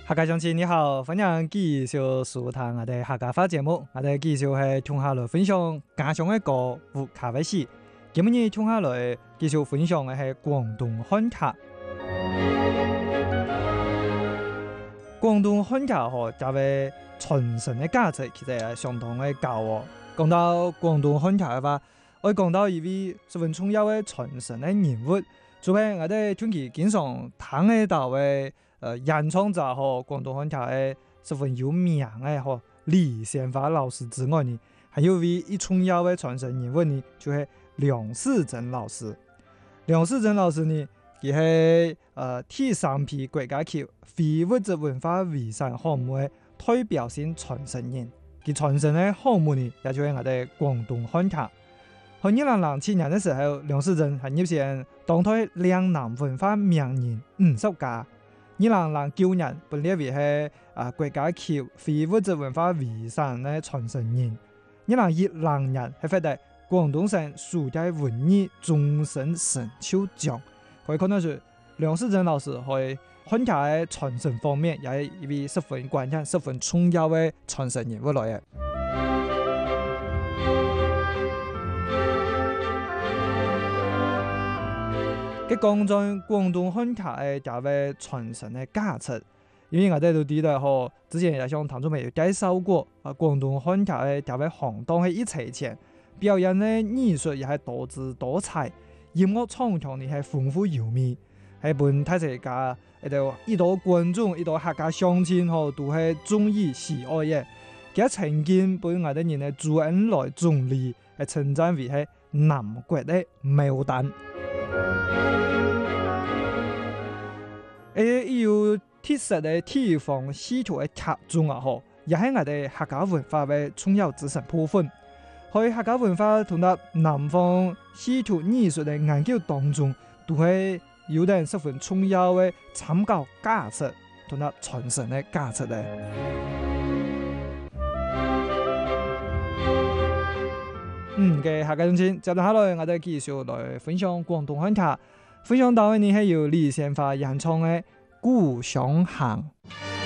客家鄉親你好，歡迎繼續收聽我哋客家話節目。我哋繼續係聽下來分享家鄉嘅歌與客家史。今日聽下來繼續分享嘅係廣東漢客。廣東漢客和作為傳承嘅價值，其實係相當嘅高哦。講到廣東漢客嘅話，我講到一位十分重要嘅傳承嘅人物，就係我哋近期經常聽得到嘅。演唱者和廣東漢客嘅十分有名嘅和李先發老師之外呢，還有一重要嘅傳承人物呢，就係梁世珍老師。梁世珍老師呢，佢係第三批國家級非物質文化遺產項目嘅代表性傳承人。佢傳承嘅項目呢，也就係我哋廣東漢客。喺2007年嘅時候，梁世珍係入選當代嶺南文化名人50家。2009年被列為係國家級非物質文化遺產嘅傳承人。2010年係獲得廣東省暑假文藝終身成就獎。可以看到是梁世珍老師喺漢客嘅傳承方面，也係一位十分關鍵、十分重要嘅傳承人物來嘅。佢講在廣東漢客嘅作為傳承嘅價值，因為我哋都知道嗬，之前也向聽眾朋友介紹過，廣東漢客嘅作為行當係一齊前，表演嘅藝術也係多姿多彩，音樂唱腔亦係豐富優美，係本睇世界一到觀眾一到客家鄉親嗬都係中意喜愛嘅，佢曾經被我哋人嘅周恩來總理係稱讚為係南國嘅牡丹。有特色嘅地方戲曲嘅劇種啊，也係我哋客家文化嘅重要組成部分。喺客家文化同埋南方戲曲藝術嘅研究當中，都係有啲十分重要嘅參考價值同埋傳承嘅價值咧。嘅客家鄉親，接下來我哋繼續來分享廣東漢客。分享到嘅呢係由李先發演唱嘅《故鄉行》。